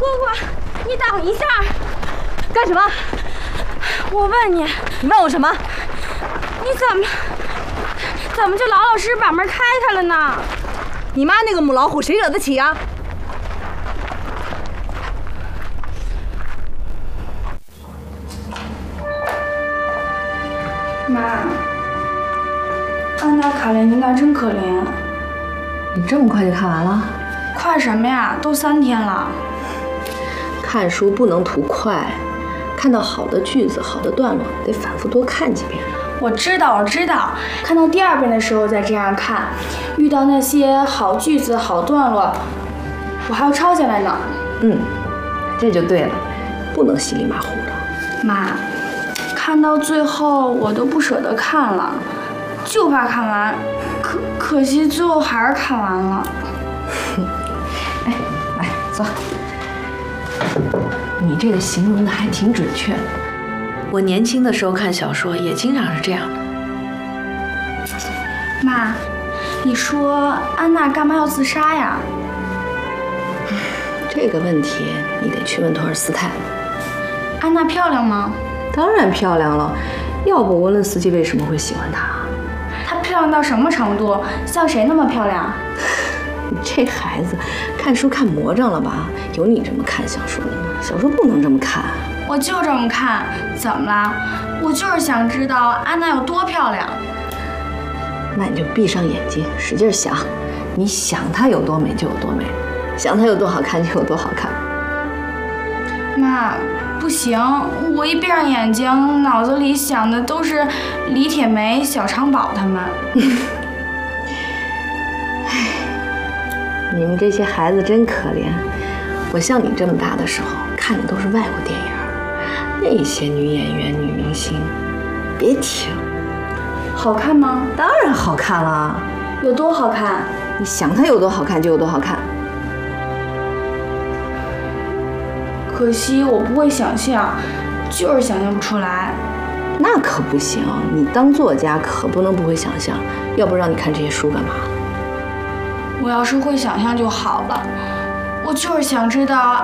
你等一下， 干什么？ 我问你， 你问我什么？ 你怎么就老老实实把门开开了呢？ 你妈那个母老虎，谁惹得起呀？ 妈，安娜·卡列尼娜真可怜。 你这么快就看完了？ 快什么呀？都3天了。 看书不能图快，看到好的句子、好的段落，得反复多看几遍。 我知道，看到第2遍的时候再这样看，遇到那些好句子、好段落，我还要抄下来呢。 这就对了，不能稀里马虎的。 妈，看到最后我都不舍得看了，就怕看完，可惜最后还是看完了。 哎，来坐。你这个形容的还挺准确的。我年轻的时候看小说也经常是这样的。 妈，你说安娜干嘛要自杀呀？ 这个问题你得去问托尔斯泰。 安娜漂亮吗？ 当然漂亮了，要不沃伦斯基为什么会喜欢她？ 她漂亮到什么程度？像谁那么漂亮？ 你这孩子看书看魔怔了吧？有你这么看小说的吗？小说不能这么看。 我就这么看，怎么了？我就是想知道安娜有多漂亮。 那你就闭上眼睛，使劲想，你想她有多美就有多美，想她有多好看就有多好看。 妈，不行，我一闭上眼睛，脑子里想的都是李铁梅、小长宝他们。 你们这些孩子真可怜。我像你这么大的时候，看的都是外国电影，那些女演员、女明星，别提了。 好看吗？ 当然好看了。 有多好看？ 你想它有多好看就有多好看。 可惜我不会想象，就是想象不出来。 那可不行，你当作家可不能不会想象，要不让你看这些书干嘛？ 我要是会想象就好了。我就是想知道